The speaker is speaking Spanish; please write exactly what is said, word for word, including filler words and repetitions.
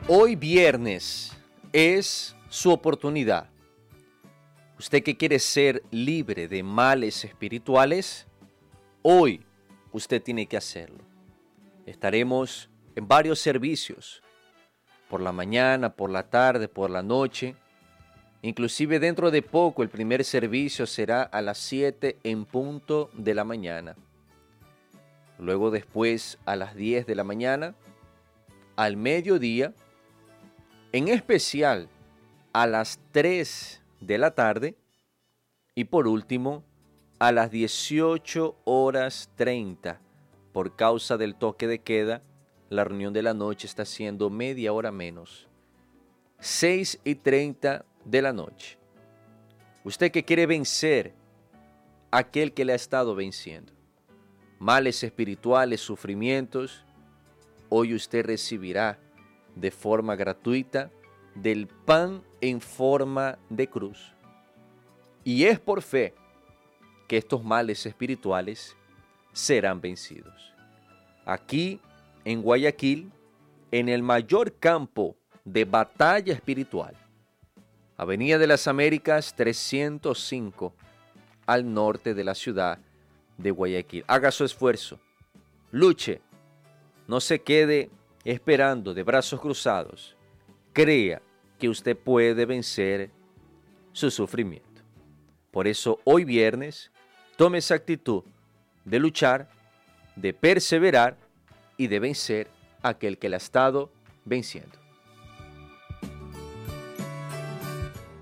Hoy viernes es su oportunidad. Usted que quiere ser libre de males espirituales, hoy usted tiene que hacerlo. Estaremos en varios servicios, por la mañana, por la tarde, por la noche. Inclusive dentro de poco el primer servicio será a las siete en punto de la mañana. Luego después a las diez de la mañana, al mediodía, en especial a las tres de la tarde y por último a las dieciocho horas treinta. Por causa del toque de queda, la reunión de la noche está siendo media hora menos. seis y treinta de la noche. Usted que quiere vencer a aquel que le ha estado venciendo, males espirituales, sufrimientos, hoy usted recibirá de forma gratuita del pan en forma de cruz. Y es por fe que estos males espirituales serán vencidos. Aquí en Guayaquil, en el mayor campo de batalla espiritual, Avenida de las Américas trescientos cinco, al norte de la ciudad de Guayaquil. Haga su esfuerzo, luche, no se quede esperando de brazos cruzados. Crea que usted puede vencer su sufrimiento. Por eso hoy viernes, tome esa actitud de luchar, de perseverar y de vencer a aquel que la ha estado venciendo.